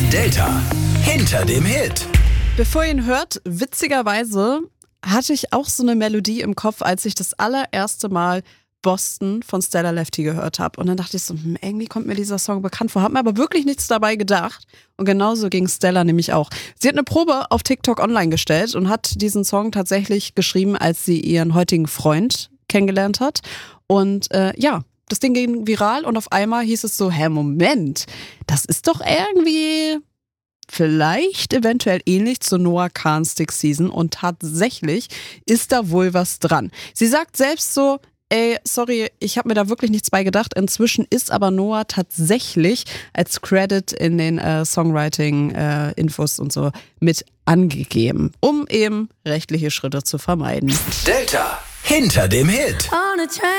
Delta hinter dem Hit. Bevor ihr ihn hört, witzigerweise hatte ich auch so eine Melodie im Kopf, als ich das allererste Mal Boston von Stella Lefty gehört habe. Und dann dachte ich so, irgendwie kommt mir dieser Song bekannt vor. Hab mir aber wirklich nichts dabei gedacht. Und genauso ging Stella nämlich auch. Sie hat eine Probe auf TikTok online gestellt und hat diesen Song tatsächlich geschrieben, als sie ihren heutigen Freund kennengelernt hat. Und das Ding ging viral und auf einmal hieß es so, Moment, das ist doch irgendwie vielleicht eventuell ähnlich zu Noah Kahan's Stick Season und tatsächlich ist da wohl was dran. Sie sagt selbst so, sorry, ich habe mir da wirklich nichts bei gedacht. Inzwischen ist aber Noah tatsächlich als Credit in den Songwriting-Infos und so mit angegeben, um eben rechtliche Schritte zu vermeiden. Delta hinter dem Hit.